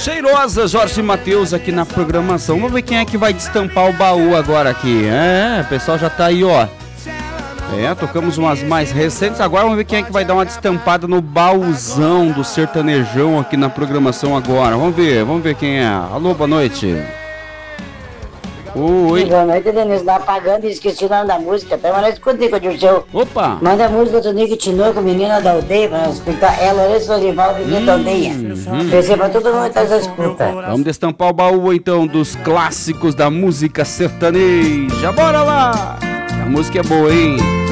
Cheirosa, Jorge Mateus aqui na programação. Vamos ver quem é que vai destampar o baú agora aqui. O pessoal já tá aí, ó. Tocamos umas mais recentes. Agora vamos ver quem é que vai dar uma destampada no baúzão do sertanejão aqui na programação agora. Vamos ver quem é. Alô, boa noite. Oi. Boa noite, Denise. Tá apagando e esqueci o nome da música. Tá uma noite contigo, Dirceu. Opa! Manda a música do Nick Tinoco, menina da aldeia, pra nós escutar. É Lourenço Olival, menina da aldeia. Receba todo mundo que tá escuta. Vamos destampar o baú então dos clássicos da música sertaneja. Bora lá! A música é boa, hein?